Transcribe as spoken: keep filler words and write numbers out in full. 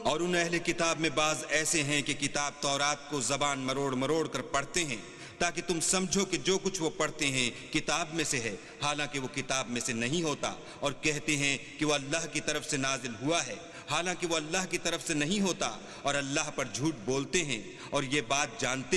और उन अहले किताब में बाज ऐसे हैं कि किताब तौरात को जबान मरोड़ मरोड़ कर पढ़ते हैं ताकि तुम समझो कि जो कुछ वो पढ़ते हैं किताब में से है, हालांकि वो किताब में से नहीं होता, और कहते हैं कि वो अल्लाह की तरफ से नाजिल हुआ है, हालांकि वो अल्लाह की तरफ से नहीं होता, और अल्लाह पर झूठ बोलते हैं और ये बात जानते